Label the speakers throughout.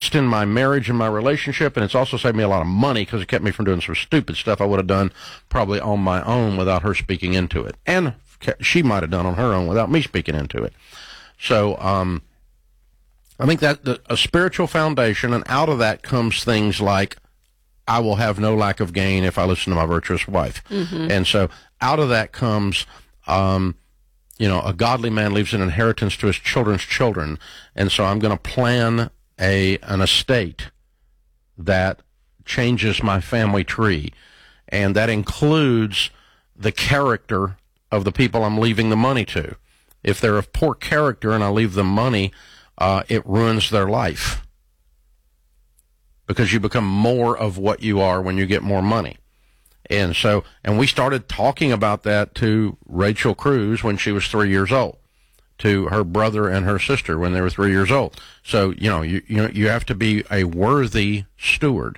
Speaker 1: advanced in my marriage and my relationship, and it's also saved me a lot of money because it kept me from doing some stupid stuff I would have done probably on my own without her speaking into it. And she might have done on her own without me speaking into it. So I think that a spiritual foundation, and out of that comes things like, I will have no lack of gain if I listen to my virtuous wife. Mm-hmm. And so out of that comes, a godly man leaves an inheritance to his children's children. And so I'm going to plan an estate that changes my family tree. And that includes the character of the people I'm leaving the money to. If they're of poor character and I leave them money, it ruins their life. Because you become more of what you are when you get more money. And we started talking about that to Rachel Cruz when she was 3 years old, to her brother and her sister when they were 3 years old. So, you have to be a worthy steward.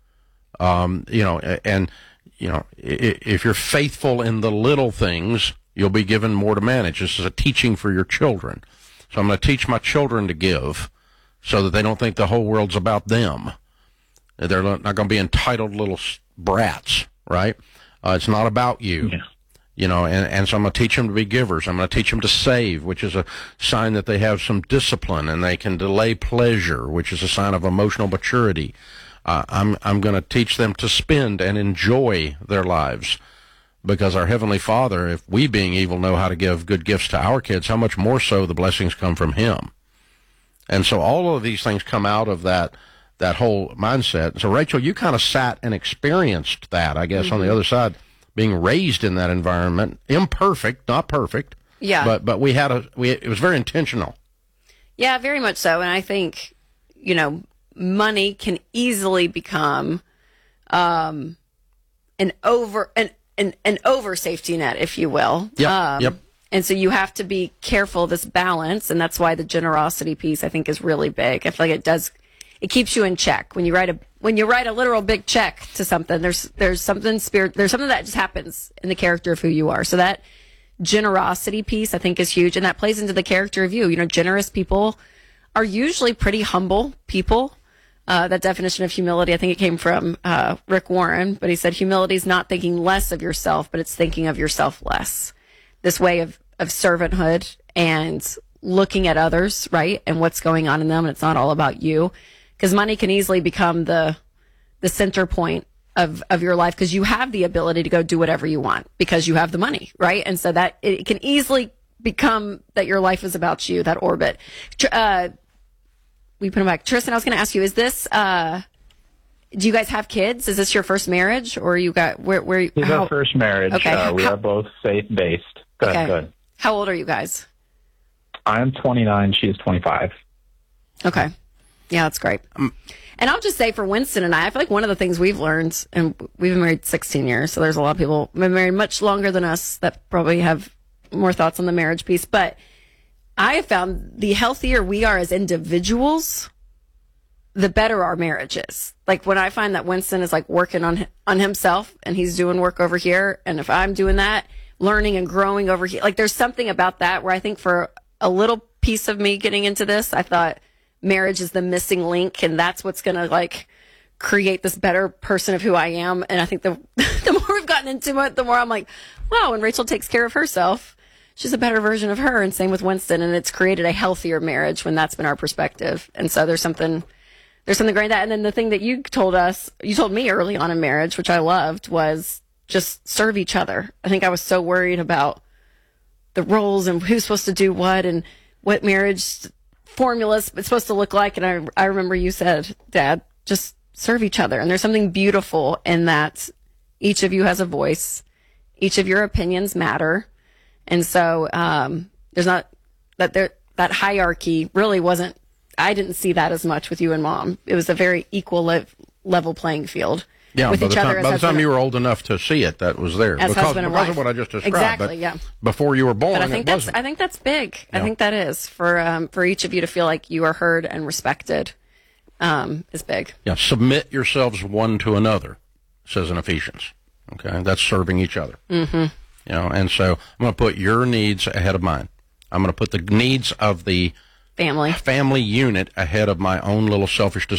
Speaker 1: If you're faithful in the little things, you'll be given more to manage. This is a teaching for your children. So I'm going to teach my children to give so that they don't think the whole world's about them. They're not going to be entitled little brats, right? It's not about you, and so I'm going to teach them to be givers. I'm going to teach them to save, which is a sign that they have some discipline, and they can delay pleasure, which is a sign of emotional maturity. I'm going to teach them to spend and enjoy their lives, because our Heavenly Father, if we being evil know how to give good gifts to our kids, how much more so the blessings come from Him. And so all of these things come out of that whole mindset. So, Rachel, you kind of sat and experienced that, I guess, on the other side, being raised in that environment, imperfect, not perfect.
Speaker 2: Yeah.
Speaker 1: But it was very intentional.
Speaker 2: Yeah, very much so. And I think, money can easily become an over safety net, if you will.
Speaker 1: Yep.
Speaker 2: And so you have to be careful of this balance, and that's why the generosity piece I think is really big. I feel like it keeps you in check. When you write a literal big check to something, there's something that just happens in the character of who you are. So that generosity piece I think is huge, and that plays into the character of you. Generous people are usually pretty humble people. That definition of humility, I think it came from Rick Warren, but he said humility is not thinking less of yourself, but it's thinking of yourself less. This way of servanthood and looking at others, right, and what's going on in them, and it's not all about you. Because money can easily become the center point of your life, because you have the ability to go do whatever you want because you have the money, right? And so that it can easily become that your life is about you, that orbit. We put them back. Tristan, I was going to ask you, is this, do you guys have kids? Is this your first marriage, or you got, where
Speaker 3: This is our first marriage.
Speaker 2: Okay.
Speaker 3: We are both faith-based. Go ahead.
Speaker 2: How old are you guys?
Speaker 3: I'm 29. She is 25.
Speaker 2: Okay. Yeah, that's great. And I'll just say for Winston and I feel like one of the things we've learned, and we've been married 16 years, so there's a lot of people been married much longer than us that probably have more thoughts on the marriage piece. But I have found the healthier we are as individuals, the better our marriage is. Like when I find that Winston is like working on himself and he's doing work over here, and if I'm doing that, learning and growing over here, like there's something about that where I think for a little piece of me getting into this, I thought marriage is the missing link, and that's what's going to like create this better person of who I am. And I think the more we've gotten into it, the more I'm like, wow, when Rachel takes care of herself, she's a better version of her. And same with Winston. And it's created a healthier marriage when that's been our perspective. And so there's something great in that. And then the thing that you told me early on in marriage, which I loved, was just serve each other. I think I was so worried about the roles and who's supposed to do what and what marriage formulas it's supposed to look like. And I remember you said, Dad, just serve each other. And there's something beautiful in that each of you has a voice. Each of your opinions matter. And so there's not that hierarchy really wasn't, I didn't see that as much with you and Mom. It was a very equal level playing field.
Speaker 1: Yeah,
Speaker 2: with each other.
Speaker 1: By the time you were old enough to see it, that was there.
Speaker 2: As husband and wife.
Speaker 1: Because of what I just described.
Speaker 2: Exactly,
Speaker 1: but
Speaker 2: yeah.
Speaker 1: Before you were born,
Speaker 2: but I think that's big. Yeah. I think that is for each of you to feel like you are heard and respected is big.
Speaker 1: Yeah, submit yourselves one to another, says in Ephesians. Okay, that's serving each other. Mm-hmm. And so I'm going to put your needs ahead of mine. I'm going to put the needs of the
Speaker 2: family
Speaker 1: unit ahead of my own little selfish